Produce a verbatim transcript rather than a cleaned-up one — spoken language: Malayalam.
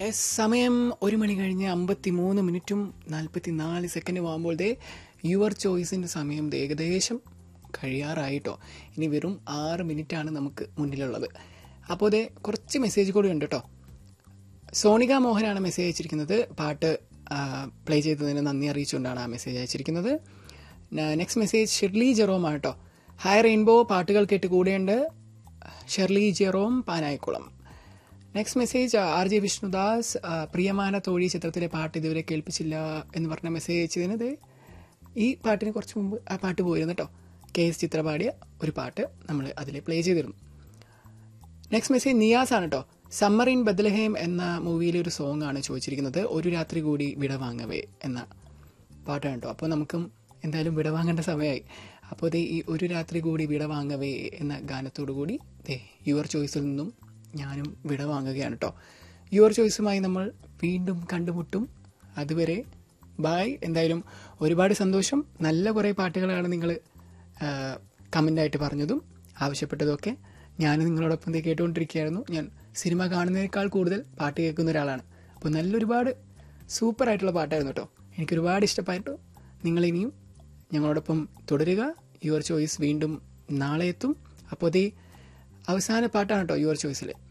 സമയം ഒരു മണി കഴിഞ്ഞ് അമ്പത്തി മൂന്ന് മിനിറ്റും നാൽപ്പത്തി നാല് സെക്കൻഡും ആകുമ്പോൾ ദേ യുവർ ചോയ്സിൻ്റെ സമയം ദേ ഏകദേശം കഴിയാറായിട്ടോ. ഇനി വെറും ആറ് മിനിറ്റാണ് നമുക്ക് മുന്നിലുള്ളത്. അപ്പോൾ ദേ കുറച്ച് മെസ്സേജ് കൂടി ഉണ്ട് കേട്ടോ. സോണിക മോഹനാണ് മെസ്സേജ് അയച്ചിരിക്കുന്നത്. പാട്ട് പ്ലേ ചെയ്തതിന് നന്ദി അറിയിച്ചുകൊണ്ടാണ് ആ മെസ്സേജ് അയച്ചിരിക്കുന്നത്. നെക്സ്റ്റ് മെസ്സേജ് ഷെർലി ജെറോമാണ് കേട്ടോ. ഹായ് റെയിൻബോ, പാട്ടുകൾ കേട്ട് കൂടെയുണ്ട്. Shirley Jerome, Panayikulam. Next message R J Vishnudas, പ്രിയമാന തോഴി ചിത്രത്തിലെ പാട്ട് ഇതുവരെ കേൾപ്പിച്ചില്ല എന്ന് പറഞ്ഞ മെസ്സേജ് അയച്ചതിനത് ഈ പാട്ടിന് കുറച്ച് മുമ്പ് ആ പാട്ട് പോയിരുന്നു കേട്ടോ. കെ എസ് ചിത്ര പാടിയ ഒരു പാട്ട് നമ്മൾ അതിൽ പ്ലേ ചെയ്തിരുന്നു. നെക്സ്റ്റ് മെസ്സേജ് നിയാസ് ആണ് കേട്ടോ. സമ്മർ ഇൻ ബദ്ലഹേം എന്ന മൂവിയിലെ ഒരു സോങ് ആണ് ചോദിച്ചിരിക്കുന്നത്. ഒരു രാത്രി കൂടി വിടവാങ്ങവേ എന്ന പാട്ടാണ് കേട്ടോ. അപ്പോൾ നമുക്കും എന്തായാലും വിടവാങ്ങേണ്ട സമയമായി. അപ്പോൾ ദേ ഈ ഒരു രാത്രി കൂടി വിടവാങ്ങവേ എന്ന ഗാനത്തോടു കൂടി ദേ യുവർ ചോയ്സിൽ നിന്നും ഞാനും വിടവാങ്ങുകയാണ് കേട്ടോ. യുവർ ചോയ്സുമായി നമ്മൾ വീണ്ടും കണ്ടുമുട്ടും. അതുവരെ ബായ്. എന്തായാലും ഒരുപാട് സന്തോഷം. നല്ല കുറേ പാട്ടുകളാണ് നിങ്ങൾ കമൻ്റായിട്ട് പറഞ്ഞതും ആവശ്യപ്പെട്ടതുമൊക്കെ. ഞാൻ നിങ്ങളോടൊപ്പം ദേ കേട്ടുകൊണ്ടിരിക്കുകയായിരുന്നു. ഞാൻ സിനിമ കാണുന്നതിനേക്കാൾ കൂടുതൽ പാട്ട് കേൾക്കുന്ന ഒരാളാണ്. അപ്പോൾ നല്ലൊരുപാട് സൂപ്പറായിട്ടുള്ള പാട്ടായിരുന്നു കേട്ടോ. എനിക്കൊരുപാട് ഇഷ്ടപ്പെട്ടു. നിങ്ങളിനിയും ഞങ്ങളോടൊപ്പം തുടരുക. യുവർ ചോയ്സ് വീണ്ടും നാളെ എത്തും. അപ്പോൾ ദേ അവസാന പാട്ടാണ് കേട്ടോ യുവർ ചോയ്സിൽ.